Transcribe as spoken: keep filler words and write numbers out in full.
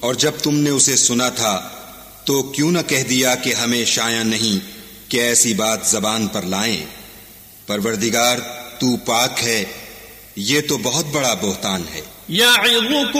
और जब तुमने उसे सुना था तो क्यों न कह दिया कि हमें शाया नहीं कि ऐसी बात जबान पर लाएं। परवरदिगार तू पाक है, ये तो बहुत बड़ा बोहतान है।